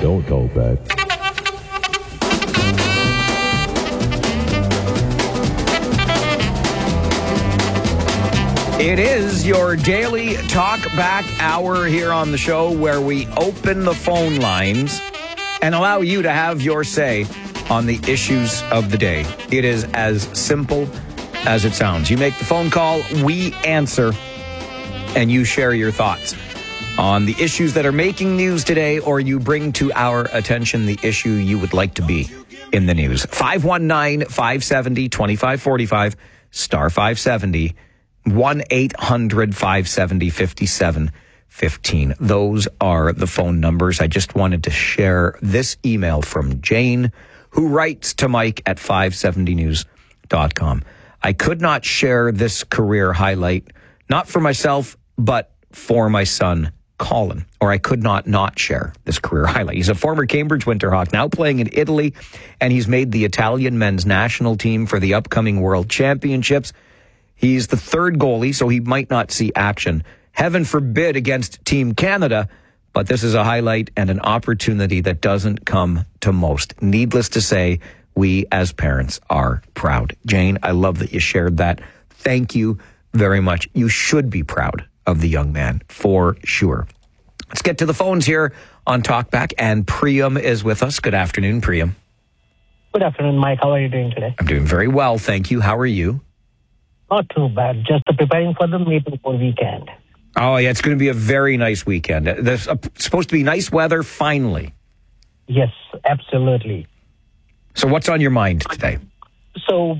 don't call back. It is your daily talk back hour here on the show where we open the phone lines and allow you to have your say on the issues of the day. It is as simple as it sounds. You make the phone call, we answer, and you share your thoughts on the issues that are making news today, or you bring to our attention the issue you would like to be in the news. 519-570-2545, star 570, 1-800-570-5715. Those are the phone numbers. I just wanted to share this email from Jane, who writes to Mike at 570news.com. I could not share this career highlight, not for myself, but for my son, Colin. Or I could not share this career highlight. He's a former Cambridge Winterhawk, now playing in Italy, and he's made the Italian men's national team for the upcoming World Championships. He's the third goalie, so he might not see action. Heaven forbid against Team Canada, but this is a highlight and an opportunity that doesn't come to most. Needless to say, we as parents are proud. Jane, I love that you shared that. Thank you very much. You should be proud of the young man, for sure. Let's get to the phones here on Talkback, and Priyam is with us. Good afternoon, Priyam. Good afternoon, Mike. How are you doing today? I'm doing very well, thank you. How are you? Not too bad. Just preparing for the Maple for weekend. Oh, yeah, it's going to be a very nice weekend. There's supposed to be nice weather, finally. Yes, absolutely. So what's on your mind today? So,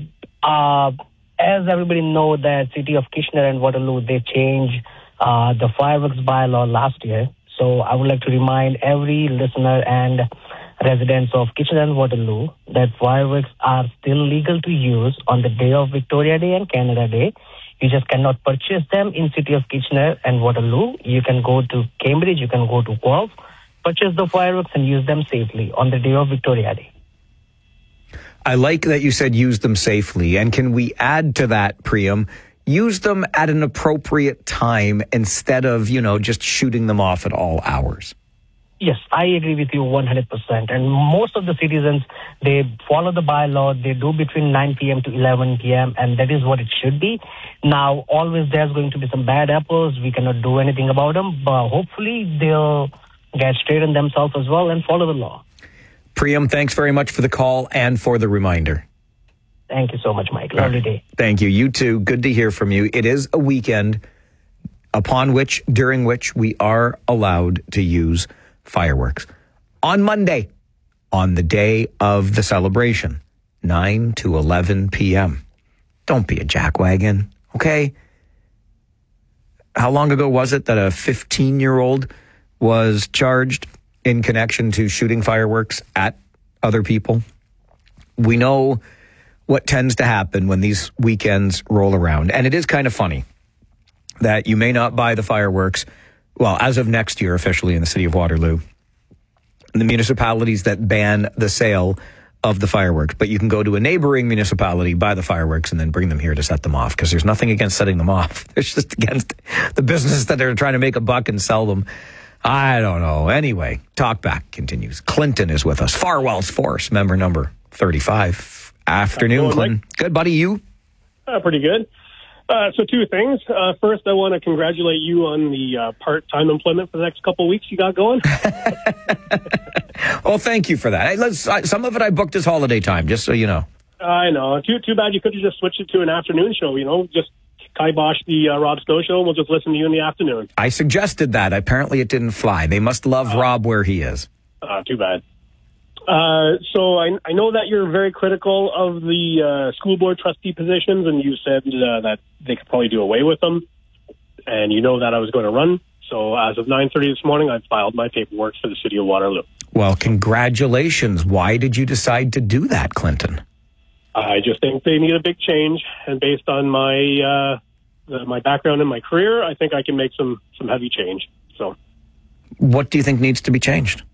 as everybody knows, that city of Kitchener and Waterloo, they changed the fireworks bylaw last year. So I would like to remind every listener and residents of Kitchener and Waterloo that fireworks are still legal to use on the day of Victoria Day and Canada Day. You just cannot purchase them in city of Kitchener and Waterloo. You can go to Cambridge, you can go to Guelph, purchase the fireworks and use them safely on the day of Victoria Day. I like that you said use them safely. And can we add to that, Priyam, use them at an appropriate time instead of, just shooting them off at all hours? Yes, I agree with you 100%. And most of the citizens, they follow the bylaw. They do between 9 p.m. to 11 p.m. And that is what it should be. Now, always there's going to be some bad apples. We cannot do anything about them. But hopefully they'll get straight on themselves as well and follow the law. Priyam, thanks very much for the call and for the reminder. Thank you so much, Mike. Lovely day. Thank you. You too. Good to hear from you. It is a weekend during which we are allowed to use fireworks. On Monday, on the day of the celebration, 9 to 11 p.m. Don't be a jackwagon, okay? How long ago was it that a 15-year-old was charged in connection to shooting fireworks at other people? We know what tends to happen when these weekends roll around. And it is kind of funny that you may not buy the fireworks, well, as of next year officially in the city of Waterloo, the municipalities that ban the sale of the fireworks. But you can go to a neighboring municipality, buy the fireworks, and then bring them here to set them off, because there's nothing against setting them off. It's just against the business that are trying to make a buck and sell them. I don't know. Anyway, Talkback continues. Clinton is with us. Farwell's Force, member number 35. Afternoon, Clinton. Mike? Good, buddy. You? Pretty good. So two things. First, I want to congratulate you on the part-time employment for the next couple of weeks you got going. Well, thank you for that. Some of it I booked as holiday time, just so you know. I know. Too bad you could have just switched it to an afternoon show, just kibosh the Rob Snow show, and we'll just listen to you in the afternoon. I suggested that. Apparently it didn't fly. They must love Rob where he is. Too bad. So I know that you're very critical of the school board trustee positions, and you said that they could probably do away with them. And you know that I was going to run. So as of 9:30 this morning, I filed my paperwork for the city of Waterloo. Well, congratulations. Why did you decide to do that, Clinton? I just think they need a big change, and based on my my background and my career, I think I can make some heavy change. So, what do you think needs to be changed?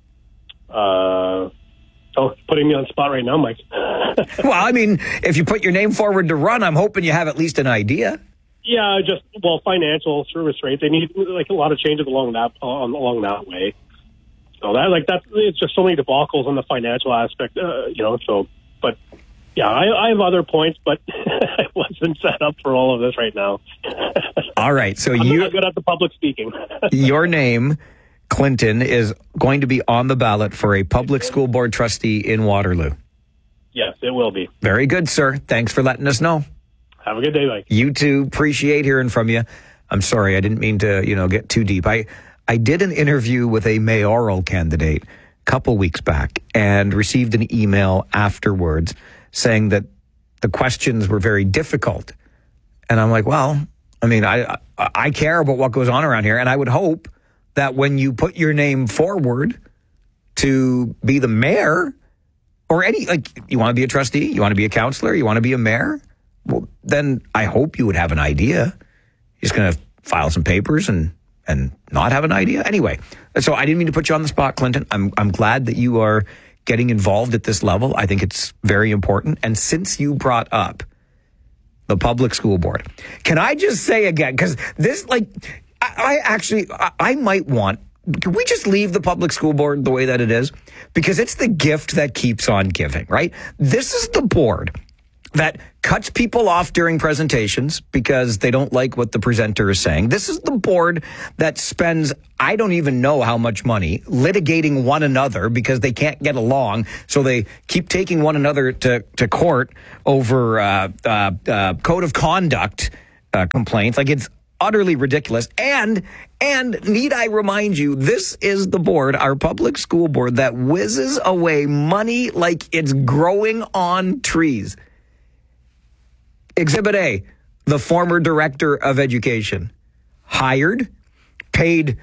Putting me on the spot right now, Mike. Well, I mean, if you put your name forward to run, I'm hoping you have at least an idea. Yeah, financial service rates. They need a lot of changes along that way. So it's just so many debacles on the financial aspect, but yeah, I have other points, but I wasn't set up for all of this right now. All right. So I'm not good at the public speaking. Your name, Clinton, is going to be on the ballot for a public school board trustee in Waterloo. Yes, it will be. Very good, sir. Thanks for letting us know. Have a good day, Mike. You too. Appreciate hearing from you. I'm sorry, I didn't mean to, get too deep. I did an interview with a mayoral candidate a couple weeks back and received an email afterwards saying that the questions were very difficult. And I'm like, well, I mean, I care about what goes on around here, and I would hope that when you put your name forward to be the mayor or you want to be a trustee, you want to be a counselor, you want to be a mayor, well, then I hope you would have an idea. You're just going to file some papers and not have an idea? Anyway, so I didn't mean to put you on the spot, Clinton. I'm glad that you are getting involved at this level. I think it's very important. And since you brought up the public school board, can I just say again, because this, I might want, can we just leave the public school board the way that it is? Because it's the gift that keeps on giving, right? This is the board that cuts people off during presentations because they don't like what the presenter is saying. This is the board that spends, I don't even know how much money, litigating one another because they can't get along. So they keep taking one another to court over code of conduct complaints. It's utterly ridiculous. And need I remind you, this is the board, our public school board, that whizzes away money like it's growing on trees. Exhibit A, the former director of education, hired, paid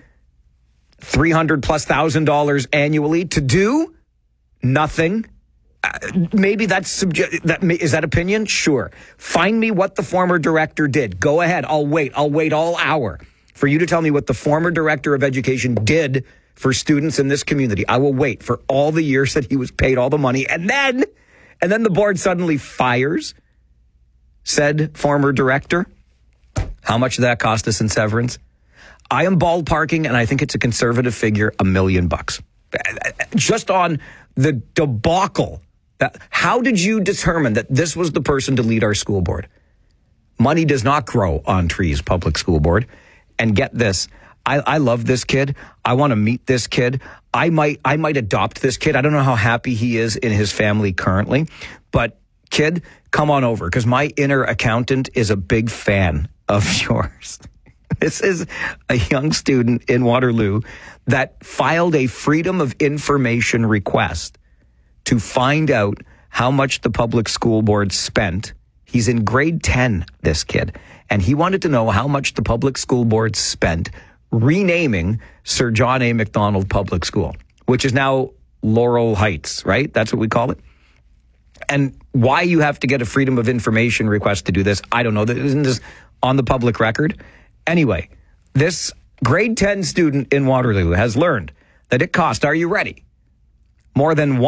$300,000+ annually to do nothing. Maybe that's is that opinion? Sure. Find me what the former director did. Go ahead. I'll wait all hour for you to tell me what the former director of education did for students in this community. I will wait for all the years that he was paid all the money, and then the board suddenly fires said former director. How much did that cost us in severance? I am ballparking, and I think it's a conservative figure, $1 million. Just on the debacle. How did you determine that this was the person to lead our school board? Money does not grow on trees, public school board. And get this, I love this kid. I want to meet this kid. I might adopt this kid. I don't know how happy he is in his family currently, but kid, come on over, because my inner accountant is a big fan of yours. This is a young student in Waterloo that filed a Freedom of Information request to find out how much the public school board spent. He's in grade 10, this kid, and he wanted to know how much the public school board spent renaming Sir John A. Macdonald Public School, which is now Laurel Heights, right? That's what we call it. And why you have to get a Freedom of Information request to do this, I don't know. Isn't this on the public record? Anyway, this grade 10 student in Waterloo has learned that it cost, are you ready, more than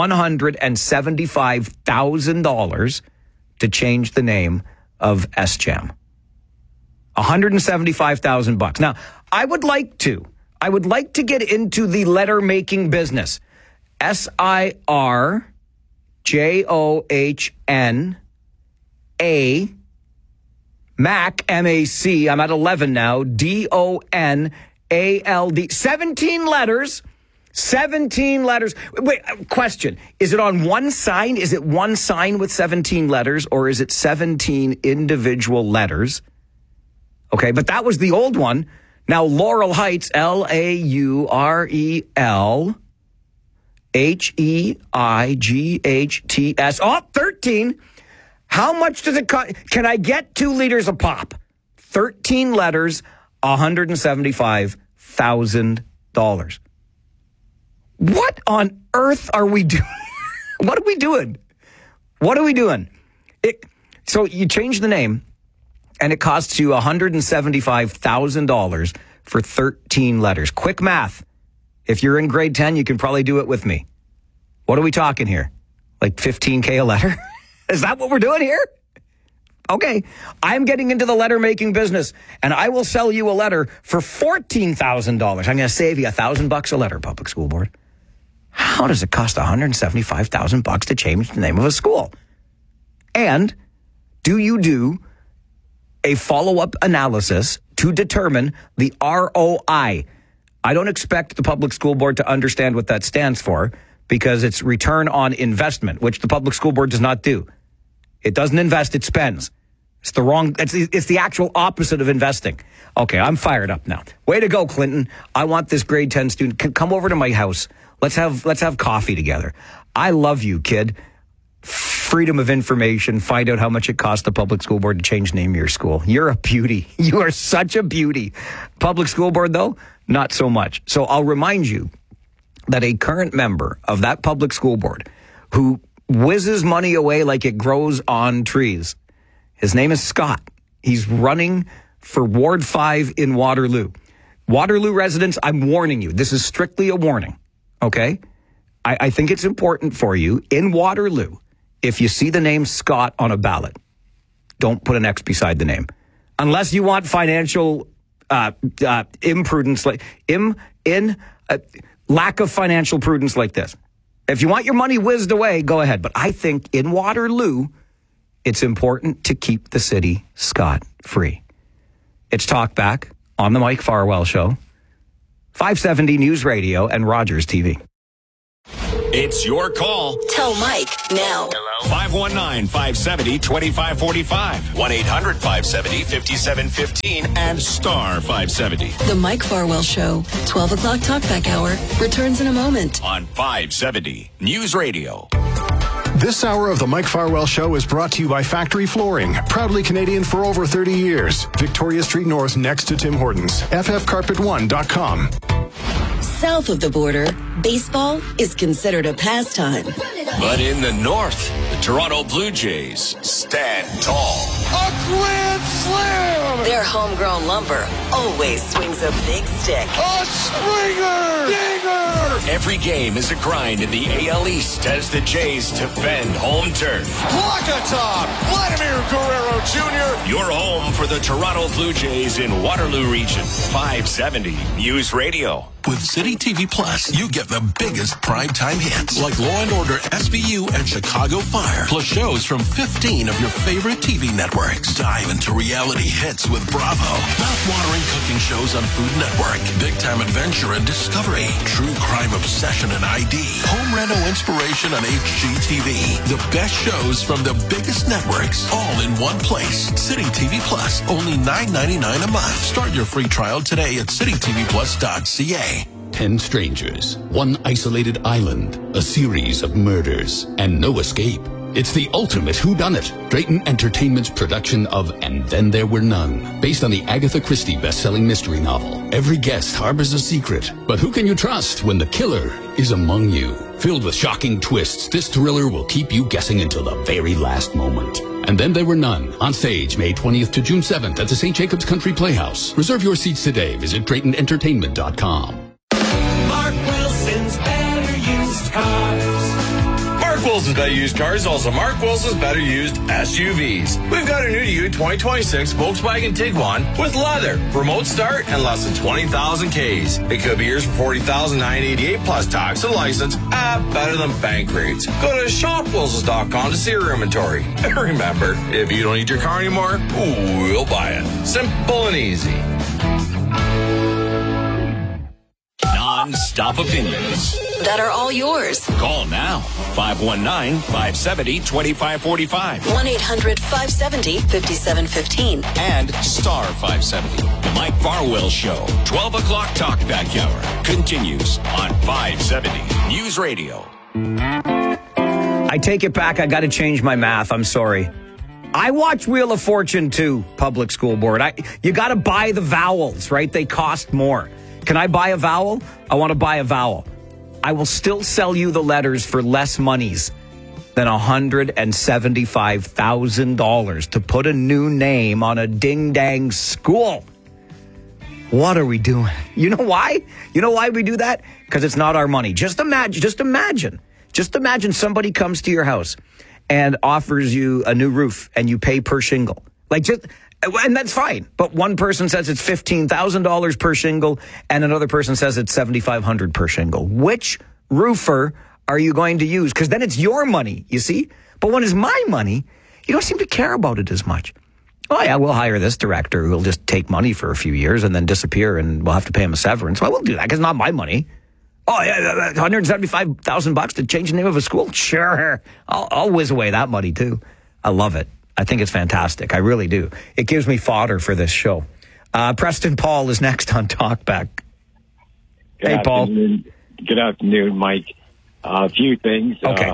$175,000 to change the name of SJAM. $175,000. Now, I would like to get into the letter making business. SIRJOHNA MAC, M-A-C, I'm at 11 now, D-O-N-A-L-D. 17 letters. 17 letters. Wait, question. Is it on one sign? Is it one sign with 17 letters, or is it 17 individual letters? Okay, but that was the old one. Now, Laurel Heights, LAURELHEIGHTS. Oh, 13. How much does it cost? Can I get 2 liters a pop? 13 letters, $175,000. What on earth are we doing? What are we doing? What are we doing? So you change the name, and it costs you $175,000 for 13 letters. Quick math. If you're in grade 10, you can probably do it with me. What are we talking here? Like $15K a letter? Is that what we're doing here? Okay, I'm getting into the letter making business, and I will sell you a letter for $14,000. I'm going to save you $1,000 a letter, public school board. How does it cost $175,000 to change the name of a school? And do you do a follow-up analysis to determine the ROI? I don't expect the public school board to understand what that stands for, because it's return on investment, which the public school board does not do. It doesn't invest, it spends. It's the actual opposite of investing. Okay, I'm fired up now. Way to go, Clinton. I want this grade 10 student. Come over to my house. Let's have coffee together. I love you, kid. Freedom of information. Find out how much it costs the public school board to change the name of your school. You're a beauty. You are such a beauty. Public school board, though, not so much. So I'll remind you that a current member of that public school board who whizzes money away like it grows on trees, his name is Scott. He's running for Ward 5 in Waterloo. Waterloo residents, I'm warning you. This is strictly a warning, okay? I think it's important for you in Waterloo, if you see the name Scott on a ballot, don't put an X beside the name. Unless you want financial imprudence, lack of financial prudence like this. If you want your money whizzed away, go ahead. But I think in Waterloo, it's important to keep the city scot-free. It's Talkback on the Mike Farwell Show, 570 News Radio and Rogers TV. It's your call. Tell Mike now. Hello. 519-570-2545. 1-800-570-5715 and star 570. The Mike Farwell Show, 12 o'clock Talkback Hour, returns in a moment. On 570 News Radio. This hour of the Mike Farwell Show is brought to you by Factory Flooring, proudly Canadian for over 30 years. Victoria Street North next to Tim Hortons. FFCarpet1.com. South of the border, baseball is considered a pastime. But in the north, the Toronto Blue Jays stand tall. A grand slam! Their homegrown lumber always swings a big stick. A springer! Dinger! Every game is a grind in the AL East as the Jays defend home turf. Walk-a-top! Vladimir Guerrero Jr. Your home for the Toronto Blue Jays in Waterloo Region. 570 News Radio. With City TV Plus, you get the biggest primetime hits like Law & Order SVU and Chicago Fire, plus shows from 15 of your favorite TV networks. Dive into reality hits with Bravo, mouth-watering cooking shows on Food Network, big-time adventure and discovery, true crime obsession and ID, home reno inspiration on HGTV. The best shows from the biggest networks, all in one place. City TV Plus, only $9.99 a month. Start your free trial today at citytvplus.ca. 10 strangers, one isolated island, a series of murders, and no escape. It's the ultimate whodunit. Drayton Entertainment's production of And Then There Were None, based on the Agatha Christie best-selling mystery novel. Every guest harbors a secret, but who can you trust when the killer is among you? Filled with shocking twists, this thriller will keep you guessing until the very last moment. And Then There Were None, on stage May 20th to June 7th at the St. Jacobs Country Playhouse. Reserve your seats today. Visit DraytonEntertainment.com. Mark Wilson's Better Used Cars. Mark Wilson's Better Used Cars is also Mark Wilson's Better Used SUVs. We've got a new to you 2026 Volkswagen Tiguan with leather, remote start, and less than 20,000 Ks. It could be yours for $40,988 plus tax and license at better than bank rates. Go to shopwilsons.com to see your inventory. And remember, if you don't need your car anymore, we'll buy it. Simple and easy. Non-stop opinions that are all yours. Call now. 519-570-2545. 1-800-570-5715. And star 570. The Mike Farwell Show. 12 o'clock Talkback Hour continues on 570 News Radio. I take it back. I got to change my math. I'm sorry. I watch Wheel of Fortune too, public school board. You got to buy the vowels, right? They cost more. Can I buy a vowel? I want to buy a vowel. I will still sell you the letters for less monies than $175,000 to put a new name on a ding-dang school. What are we doing? You know why? You know why we do that? Because it's not our money. Just imagine somebody comes to your house and offers you a new roof and you pay per shingle. And that's fine. But one person says it's $15,000 per shingle and another person says it's $7,500 per shingle. Which roofer are you going to use? Because then it's your money, you see? But when it's my money, you don't seem to care about it as much. Oh, yeah, we'll hire this director who'll just take money for a few years and then disappear, and we'll have to pay him a severance. Well, we'll do that because it's not my money. Oh, yeah, $175,000 to change the name of a school? Sure. I'll whiz away that money, too. I love it. I think it's fantastic. I really do. It gives me fodder for this show. Preston Paul is next on Talkback. Hey, Paul. Good afternoon, Mike. A few things. Okay.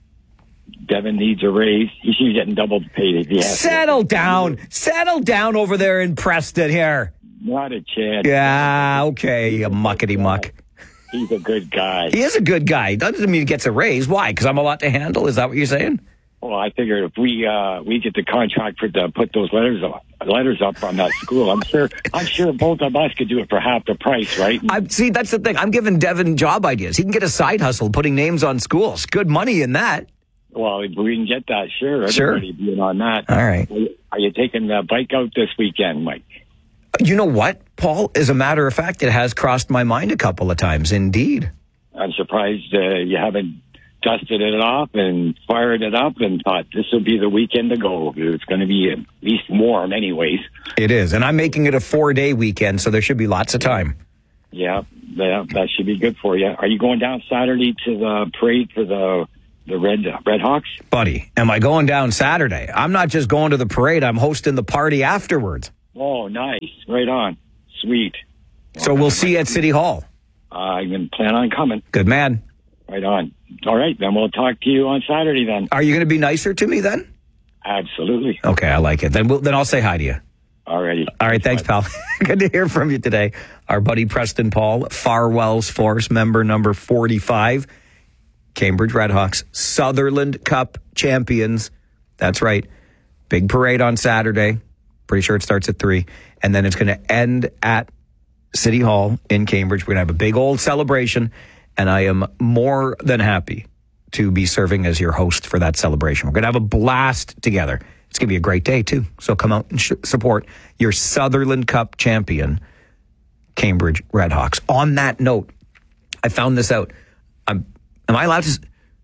Devin needs a raise. He should be getting double paid if he has Settle down. Settle down over there in Preston here. Not a chance. Yeah, okay, you muckety muck. He's a good guy. He is a good guy. Doesn't mean he gets a raise. Why? Because I'm a lot to handle? Is that what you're saying? Well, I figure if we get the contract to put those letters up on that school, I'm sure both of us could do it for half the price, right? See, that's the thing. I'm giving Devin job ideas. He can get a side hustle putting names on schools. Good money in that. Well, if we can get that, sure. Everybody being on that. All right. Are you taking the bike out this weekend, Mike? You know what, Paul? As a matter of fact, it has crossed my mind a couple of times, indeed. I'm surprised you haven't dusted it off and fired it up and thought this will be the weekend to go. It's going to be at least warm anyways. It is, and I'm making it a 4-day weekend, so there should be lots of time. Yeah, that should be good for you. Are you going down Saturday to the parade for the Red Hawks? Buddy, am I going down Saturday? I'm not just going to the parade. I'm hosting the party afterwards. Oh, nice. Right on. Sweet. So we'll see you at City Hall. I'm going to plan on coming. Good man. Right on. All right, then we'll talk to you on Saturday then. Are you going to be nicer to me then? Absolutely. Okay, I like it. Then I'll say hi to you. All righty. All right, thanks, pal. Good to hear from you today. Our buddy Preston Paul, Farwell's Force, member number 45. Cambridge Redhawks, Sutherland Cup champions. That's right. Big parade on Saturday. Pretty sure it starts at 3. And then it's going to end at City Hall in Cambridge. We're going to have a big old celebration. And I am more than happy to be serving as your host for that celebration. We're going to have a blast together. It's going to be a great day, too. So come out and support your Sutherland Cup champion, Cambridge Redhawks. On that note, I found this out. Am I allowed to...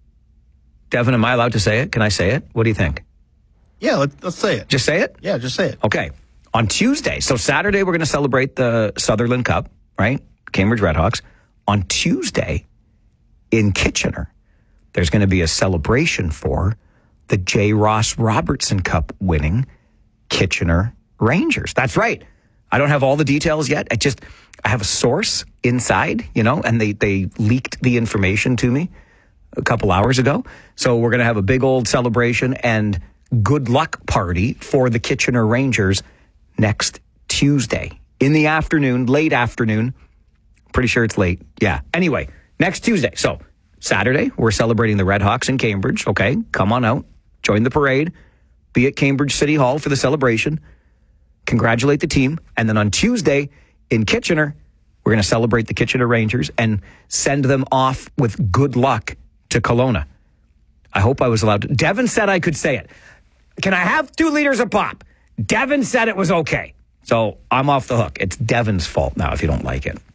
Devin, am I allowed to say it? Can I say it? What do you think? Yeah, let's say it. Just say it? Yeah, just say it. Okay. On Tuesday, so Saturday we're going to celebrate the Sutherland Cup, right? Cambridge Redhawks. On Tuesday in Kitchener, there's going to be a celebration for the J. Ross Robertson Cup winning Kitchener Rangers. That's right. I don't have all the details yet. I have a source inside, and they leaked the information to me a couple hours ago. So we're going to have a big old celebration and good luck party for the Kitchener Rangers next Tuesday in the afternoon, late afternoon. Pretty sure it's late. Yeah. Anyway, next Tuesday. So Saturday, we're celebrating the Redhawks in Cambridge. Okay, come on out. Join the parade. Be at Cambridge City Hall for the celebration. Congratulate the team. And then on Tuesday in Kitchener, we're going to celebrate the Kitchener Rangers and send them off with good luck to Kelowna. I hope I was allowed to. Devin said I could say it. Can I have 2 liters of pop? Devin said it was okay. So I'm off the hook. It's Devin's fault now if you don't like it.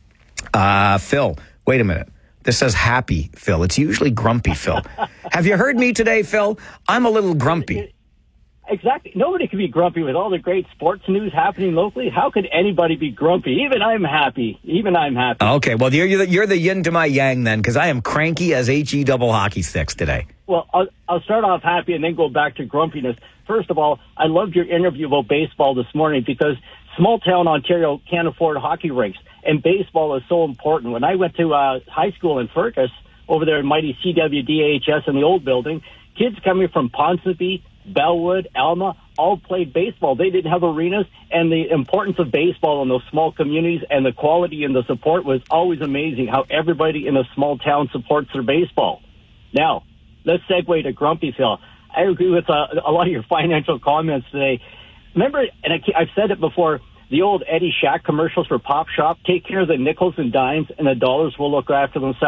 Phil, wait a minute. This says happy Phil. It's usually grumpy Phil. Have you heard me today, Phil? I'm a little grumpy. Exactly. Nobody can be grumpy with all the great sports news happening locally. How could anybody be grumpy? Even I'm happy. Okay, well, you're the yin to my yang then, because I am cranky as HE double hockey sticks today. Well, I'll start off happy and then go back to grumpiness. First of all, I loved your interview about baseball this morning because small-town Ontario can't afford hockey rinks, and baseball is so important. When I went to high school in Fergus, over there in mighty CWDHS in the old building, kids coming from Ponsonby, Bellwood, Alma, all played baseball. They didn't have arenas, and the importance of baseball in those small communities and the quality and the support was always amazing, how everybody in a small town supports their baseball. Now, let's segue to Grumpy Phil. I agree with a lot of your financial comments today. Remember, and I've said it before, the old Eddie Shack commercials for Pop Shop, take care of the nickels and dimes, and the dollars will look after themselves.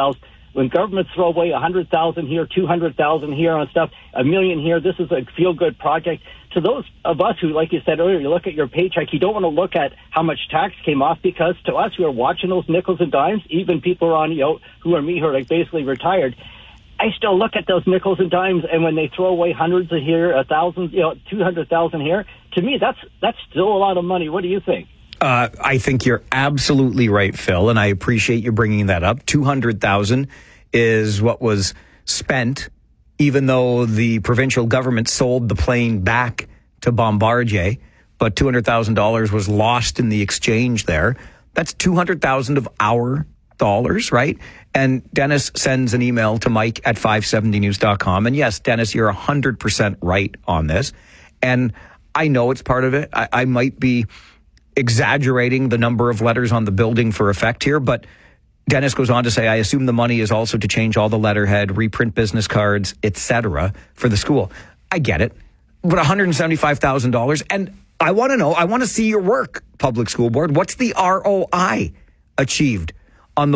when governments throw away 100,000 here, 200,000 here on stuff, $1 million here, this is a feel-good project. To those of us who, like you said earlier, you look at your paycheck, you don't want to look at how much tax came off, because to us who are watching those nickels and dimes, even people who are on, who are me, who are like basically retired, I still look at those nickels and dimes, and when they throw away hundreds of here, 1,000, 200,000 here, to me, that's still a lot of money. What do you think? I think you're absolutely right, Phil, and I appreciate you bringing that up. 200,000 is what was spent, even though the provincial government sold the plane back to Bombardier, but $200,000 was lost in the exchange there. That's 200,000 of our dollars, right? And Dennis sends an email to Mike at 570news.com. And yes, Dennis, you're 100% right on this. And I know it's part of it. I might be exaggerating the number of letters on the building for effect here, but Dennis goes on to say, I assume the money is also to change all the letterhead, reprint business cards, etc. for the school. I get it. But $175,000, and I want to know, I want to see your work, Public School Board. What's the ROI achieved on the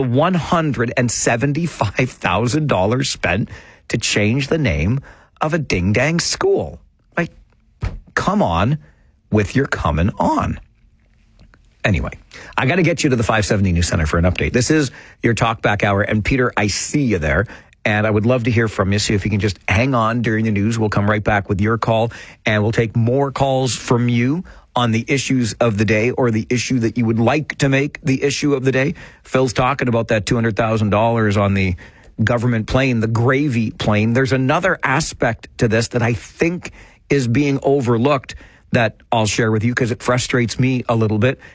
$175,000 spent to change the name of a ding-dang school? Like, come on with your coming on. Anyway, I got to get you to the 570 News Center for an update. This is your Talkback Hour. And Peter, I see you there. And I would love to hear from you. So if you can just hang on during the news, we'll come right back with your call. And we'll take more calls from you on the issues of the day, or the issue that you would like to make the issue of the day. Phil's talking about that $200,000 on the government plane, the gravy plane. There's another aspect to this that I think is being overlooked that I'll share with you because it frustrates me a little bit.